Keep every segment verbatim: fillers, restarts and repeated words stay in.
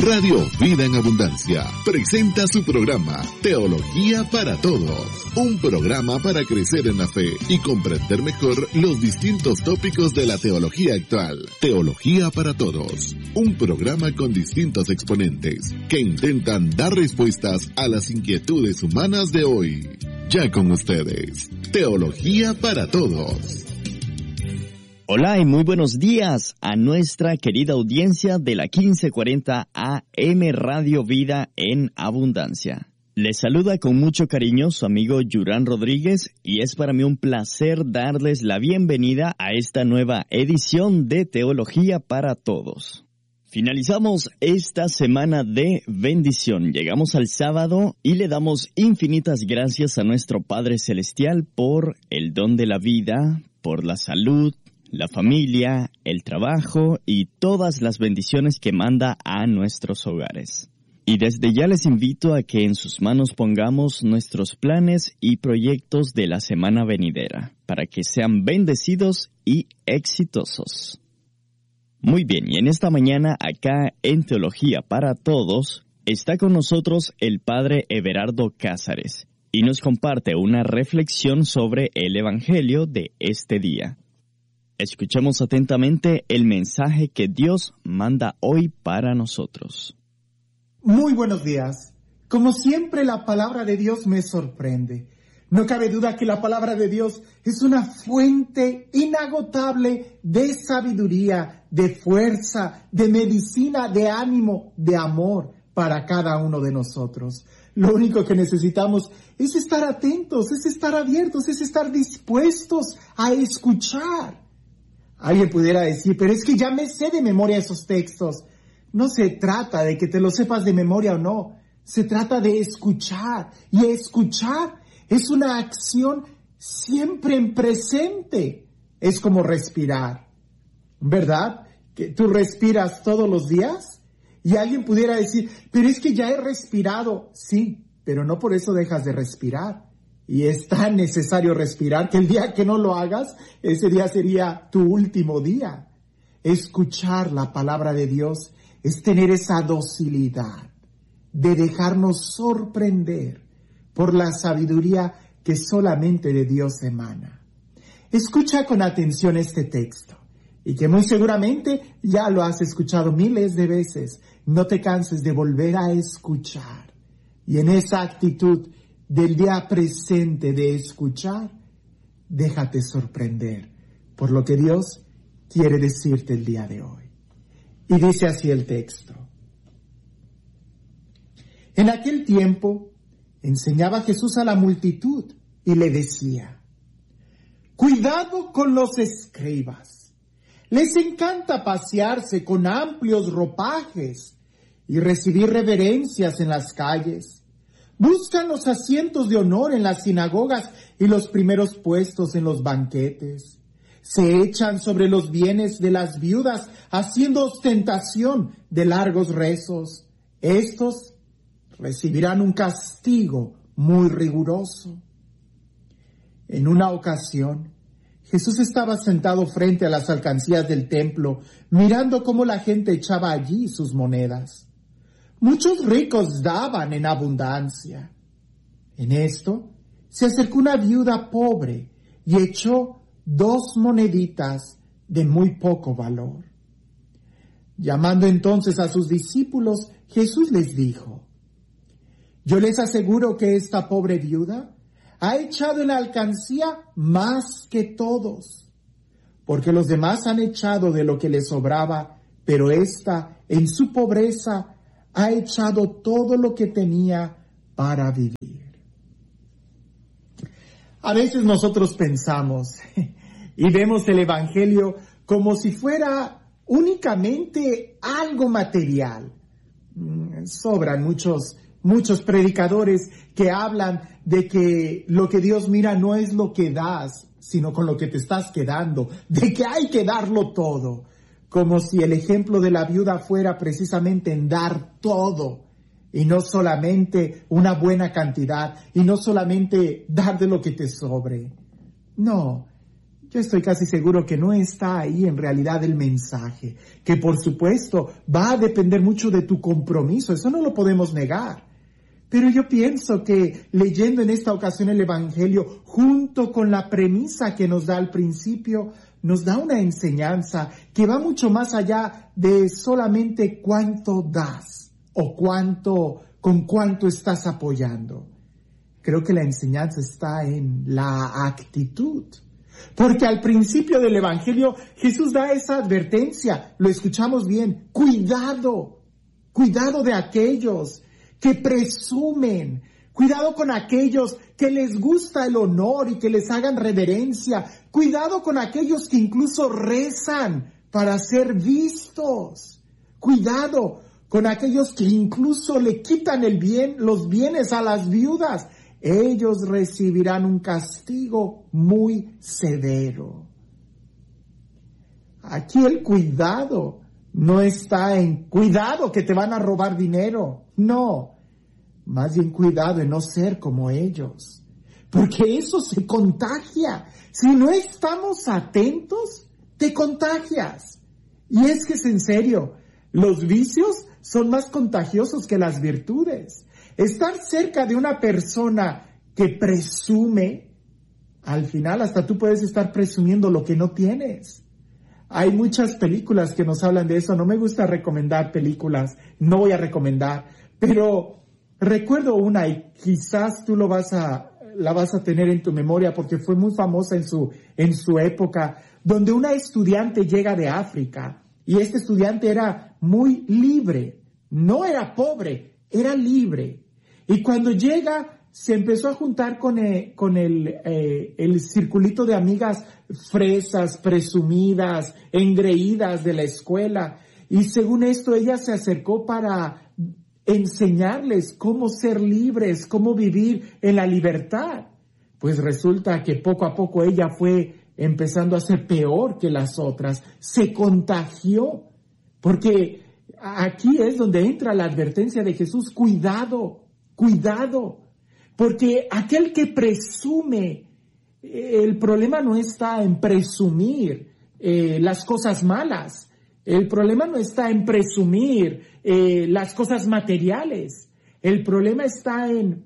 Radio Vida en Abundancia presenta su programa Teología para Todos, un programa para crecer en la fe y comprender mejor los distintos tópicos de la teología actual. Teología para Todos, un programa con distintos exponentes que intentan dar respuestas a las inquietudes humanas de hoy. Ya con ustedes, Teología para Todos. Hola y muy buenos días a nuestra querida audiencia de la quince cuarenta A M Radio Vida en Abundancia. Les saluda con mucho cariño su amigo Yurán Rodríguez y es para mí un placer darles la bienvenida a esta nueva edición de Teología para Todos. Finalizamos esta semana de bendición. Llegamos al sábado y le damos infinitas gracias a nuestro Padre Celestial por el don de la vida, por la salud, la familia, el trabajo y todas las bendiciones que manda a nuestros hogares. Y desde ya les invito a que en sus manos pongamos nuestros planes y proyectos de la semana venidera, para que sean bendecidos y exitosos. Muy bien, y en esta mañana acá en Teología para Todos, está con nosotros el Padre Everardo Cázares, y nos comparte una reflexión sobre el Evangelio de este día. Escuchemos atentamente el mensaje que Dios manda hoy para nosotros. Muy buenos días. Como siempre, la palabra de Dios me sorprende. No cabe duda que la palabra de Dios es una fuente inagotable de sabiduría, de fuerza, de medicina, de ánimo, de amor para cada uno de nosotros. Lo único que necesitamos es estar atentos, es estar abiertos, es estar dispuestos a escuchar. Alguien pudiera decir, pero es que ya me sé de memoria esos textos. No se trata de que te lo sepas de memoria o no. Se trata de escuchar. Y escuchar es una acción siempre en presente. Es como respirar. ¿Verdad? Que tú respiras todos los días. Y alguien pudiera decir, pero es que ya he respirado. Sí, pero no por eso dejas de respirar. Y es tan necesario respirar que el día que no lo hagas, ese día sería tu último día. Escuchar la palabra de Dios es tener esa docilidad de dejarnos sorprender por la sabiduría que solamente de Dios emana. Escucha con atención este texto y que muy seguramente ya lo has escuchado miles de veces. No te canses de volver a escuchar. Y en esa actitud del día presente de escuchar, déjate sorprender por lo que Dios quiere decirte el día de hoy. Y dice así el texto. En aquel tiempo enseñaba Jesús a la multitud y le decía, cuidado con los escribas. Les encanta pasearse con amplios ropajes y recibir reverencias en las calles. Buscan los asientos de honor en las sinagogas y los primeros puestos en los banquetes. Se echan sobre los bienes de las viudas, haciendo ostentación de largos rezos. Estos recibirán un castigo muy riguroso. En una ocasión, Jesús estaba sentado frente a las alcancías del templo, mirando cómo la gente echaba allí sus monedas. Muchos ricos daban en abundancia. En esto se acercó una viuda pobre y echó dos moneditas de muy poco valor. Llamando entonces a sus discípulos, Jesús les dijo, yo les aseguro que esta pobre viuda ha echado en la alcancía más que todos, porque los demás han echado de lo que les sobraba, pero ésta en su pobreza ha echado todo lo que tenía para vivir. A veces nosotros pensamos y vemos el Evangelio como si fuera únicamente algo material. Sobran muchos, muchos predicadores que hablan de que lo que Dios mira no es lo que das, sino con lo que te estás quedando, de que hay que darlo todo. Como si el ejemplo de la viuda fuera precisamente en dar todo, y no solamente una buena cantidad, y no solamente dar de lo que te sobre. No, Yo estoy casi seguro que no está ahí en realidad el mensaje, que por supuesto va a depender mucho de tu compromiso, eso no lo podemos negar. Pero yo pienso que leyendo en esta ocasión el Evangelio, junto con la premisa que nos da al principio, nos da una enseñanza que va mucho más allá de solamente cuánto das o cuánto, con cuánto estás apoyando. Creo que la enseñanza está en la actitud. Porque al principio del Evangelio Jesús da esa advertencia, lo escuchamos bien, cuidado, cuidado de aquellos que presumen, cuidado con aquellos que les gusta el honor y que les hagan reverencia, cuidado con aquellos que incluso rezan para ser vistos, cuidado con aquellos que incluso le quitan el bien, los bienes a las viudas. Ellos recibirán un castigo muy severo. Aquí el cuidado no está en cuidado que te van a robar dinero. No, más bien cuidado en no ser como ellos. Porque eso se contagia. Si no estamos atentos, te contagias. Y es que es en serio, los vicios son más contagiosos que las virtudes. Estar cerca de una persona que presume, al final hasta tú puedes estar presumiendo lo que no tienes. Hay muchas películas que nos hablan de eso. No me gusta recomendar películas, no voy a recomendar, pero recuerdo una y quizás tú lo vas a, la vas a tener en tu memoria porque fue muy famosa en su, en su época, donde una estudiante llega de África y este estudiante era muy libre, no era pobre, era libre. Y cuando llega, se empezó a juntar con, eh, con el, eh, el circulito de amigas fresas, presumidas, engreídas de la escuela. Y según esto, ella se acercó para enseñarles cómo ser libres, cómo vivir en la libertad. Pues resulta que poco a poco ella fue empezando a ser peor que las otras. Se contagió. Porque aquí es donde entra la advertencia de Jesús. Cuidado, cuidado. Porque aquel que presume, el problema no está en presumir eh, las cosas malas. El problema no está en presumir eh, las cosas materiales. El problema está en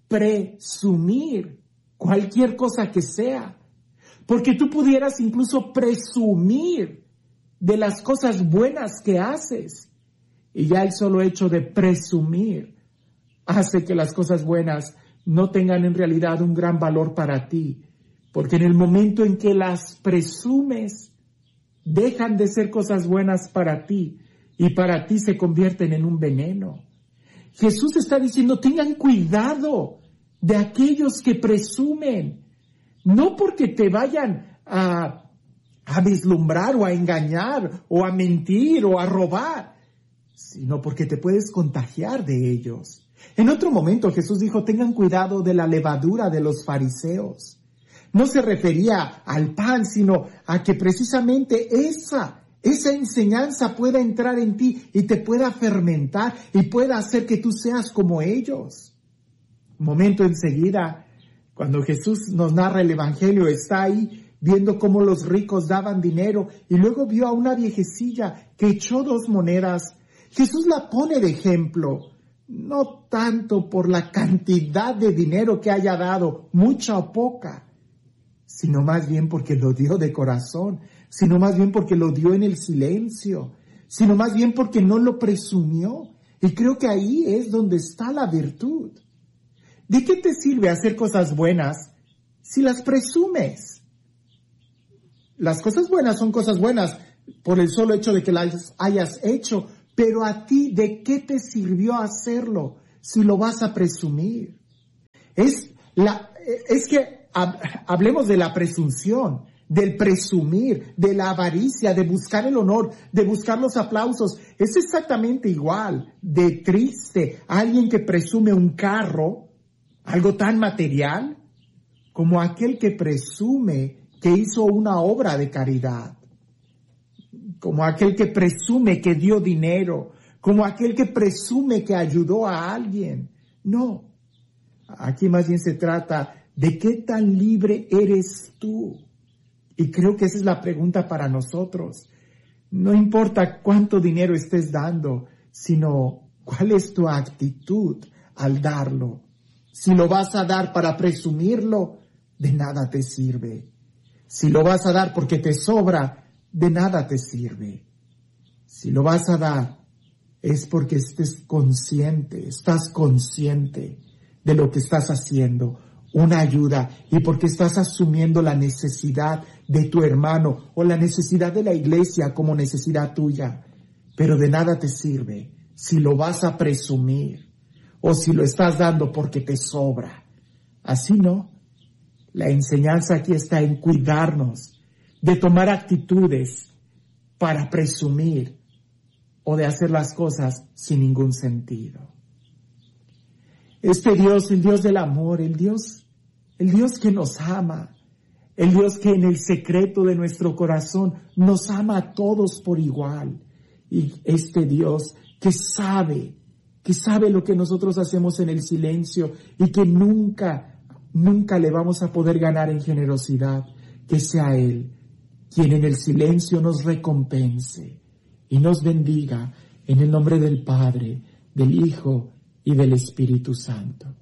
presumir cualquier cosa que sea. Porque tú pudieras incluso presumir de las cosas buenas que haces. Y ya el solo hecho de presumir hace que las cosas buenas no tengan en realidad un gran valor para ti. Porque en el momento en que las presumes, dejan de ser cosas buenas para ti y para ti se convierten en un veneno. Jesús está diciendo, tengan cuidado de aquellos que presumen, no porque te vayan a, a vislumbrar o a engañar o a mentir o a robar, sino porque te puedes contagiar de ellos. En otro momento Jesús dijo, tengan cuidado de la levadura de los fariseos. No se refería al pan, sino a que precisamente esa, esa enseñanza pueda entrar en ti y te pueda fermentar y pueda hacer que tú seas como ellos. Un momento enseguida, cuando Jesús nos narra el Evangelio, está ahí viendo cómo los ricos daban dinero y luego vio a una viejecilla que echó dos monedas. Jesús la pone de ejemplo, no tanto por la cantidad de dinero que haya dado, mucha o poca, sino más bien porque lo dio de corazón, sino más bien porque lo dio en el silencio, sino más bien porque no lo presumió. Y creo que ahí es donde está la virtud. ¿De qué te sirve hacer cosas buenas si las presumes? Las cosas buenas son cosas buenas por el solo hecho de que las hayas hecho, pero a ti, ¿de qué te sirvió hacerlo si lo vas a presumir? Es, la, es que hablemos de la presunción, del presumir, de la avaricia, de buscar el honor, de buscar los aplausos. Es exactamente igual de triste alguien que presume un carro, algo tan material, como aquel que presume que hizo una obra de caridad, como aquel que presume que dio dinero, como aquel que presume que ayudó a alguien. No, aquí más bien se trata de qué tan libre eres tú. Y creo que esa es la pregunta para nosotros. No importa cuánto dinero estés dando, sino cuál es tu actitud al darlo. Si lo vas a dar para presumirlo, de nada te sirve. Si lo vas a dar porque te sobra, de nada te sirve. Si lo vas a dar, es porque estés consciente, estás consciente de lo que estás haciendo, una ayuda, y porque estás asumiendo la necesidad de tu hermano o la necesidad de la iglesia como necesidad tuya. Pero de nada te sirve si lo vas a presumir o si lo estás dando porque te sobra. Así no. La enseñanza aquí está en cuidarnos de tomar actitudes para presumir o de hacer las cosas sin ningún sentido. Este Dios, el Dios del amor, el Dios, el Dios que nos ama, el Dios que en el secreto de nuestro corazón nos ama a todos por igual. Y este Dios que sabe, que sabe lo que nosotros hacemos en el silencio y que nunca, nunca le vamos a poder ganar en generosidad, que sea Él quien en el silencio nos recompense y nos bendiga en el nombre del Padre, del Hijo y del Espíritu Santo.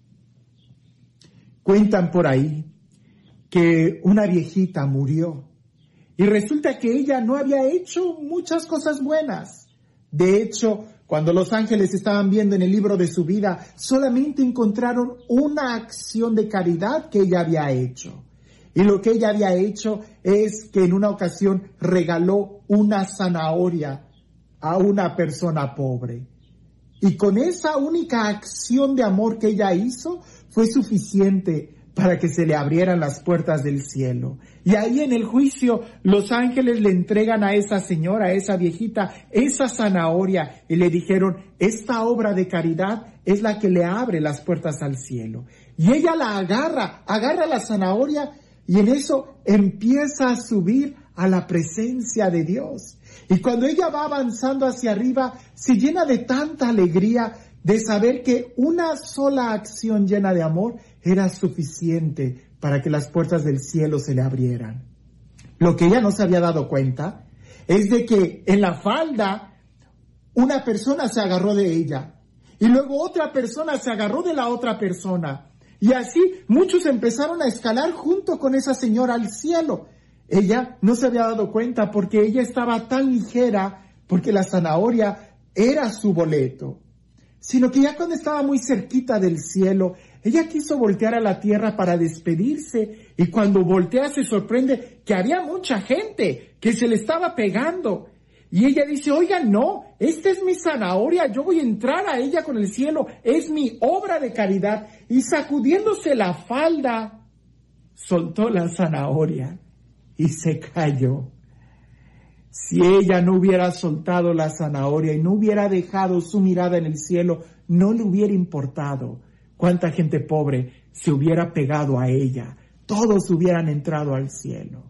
Cuentan por ahí que una viejita murió y resulta que ella no había hecho muchas cosas buenas. De hecho, cuando los ángeles estaban viendo en el libro de su vida, solamente encontraron una acción de caridad que ella había hecho. Y lo que ella había hecho es que en una ocasión regaló una zanahoria a una persona pobre. Y con esa única acción de amor que ella hizo, fue suficiente para que se le abrieran las puertas del cielo. Y ahí en el juicio, los ángeles le entregan a esa señora, a esa viejita, esa zanahoria, y le dijeron, esta obra de caridad es la que le abre las puertas al cielo. Y ella la agarra, agarra la zanahoria, y en eso empieza a subir a la presencia de Dios. Y cuando ella va avanzando hacia arriba, se llena de tanta alegría de saber que una sola acción llena de amor era suficiente para que las puertas del cielo se le abrieran. Lo que ella no se había dado cuenta es de que en la falda una persona se agarró de ella y luego otra persona se agarró de la otra persona. Y así muchos empezaron a escalar junto con esa señora al cielo. Ella no se había dado cuenta porque ella estaba tan ligera, porque la zanahoria era su boleto. Sino que ya cuando estaba muy cerquita del cielo, ella quiso voltear a la tierra para despedirse. Y cuando voltea se sorprende que había mucha gente que se le estaba pegando. Y ella dice, oiga, no, esta es mi zanahoria, yo voy a entrar a ella con el cielo, es mi obra de caridad. Y sacudiéndose la falda, soltó la zanahoria y se cayó. Si ella no hubiera soltado la zanahoria y no hubiera dejado su mirada en el cielo, no le hubiera importado cuánta gente pobre se hubiera pegado a ella. Todos hubieran entrado al cielo.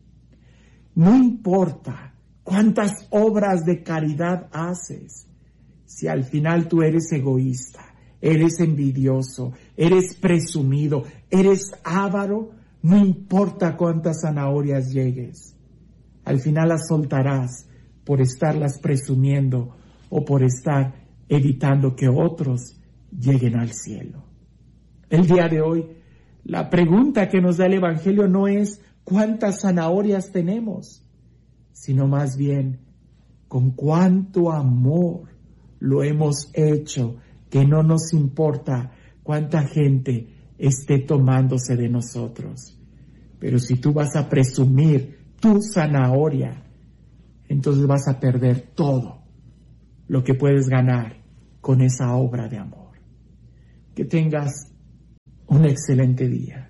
No importa cuántas obras de caridad haces, si al final tú eres egoísta, eres envidioso, eres presumido, eres avaro, no importa cuántas zanahorias llegues. Al final las soltarás por estarlas presumiendo o por estar evitando que otros lleguen al cielo. El día de hoy, la pregunta que nos da el Evangelio no es cuántas zanahorias tenemos, sino más bien con cuánto amor lo hemos hecho, que no nos importa cuánta gente esté tomándose de nosotros. Pero si tú vas a presumir tu zanahoria, entonces vas a perder todo lo que puedes ganar con esa obra de amor. Que tengas un excelente día.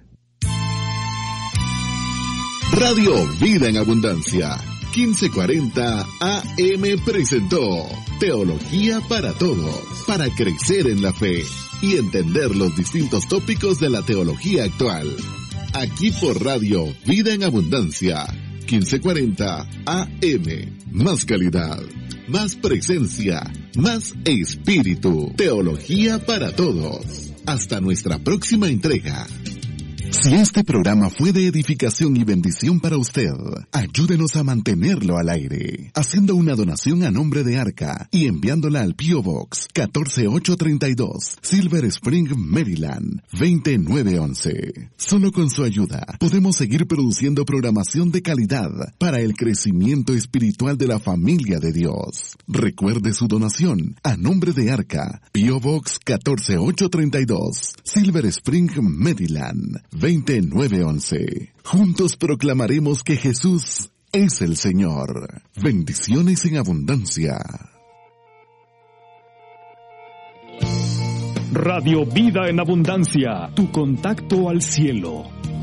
Radio Vida en Abundancia, quince cuarenta A M presentó Teología para Todos, para crecer en la fe y entender los distintos tópicos de la teología actual. Aquí por Radio Vida en Abundancia, quince cuarenta A M. Más calidad, más presencia, más espíritu. Teología para Todos. Hasta nuestra próxima entrega. Si este programa fue de edificación y bendición para usted, ayúdenos a mantenerlo al aire, haciendo una donación a nombre de Arca y enviándola al P O Box catorce ocho treinta y dos, Silver Spring, Maryland, veinte nueve once. Solo con su ayuda podemos seguir produciendo programación de calidad para el crecimiento espiritual de la familia de Dios. Recuerde su donación a nombre de Arca, P O Box catorce ocho treinta y dos, Silver Spring, Maryland, veinte nueve once. Juntos proclamaremos que Jesús es el Señor. Bendiciones en abundancia. Radio Vida en Abundancia, tu contacto al cielo.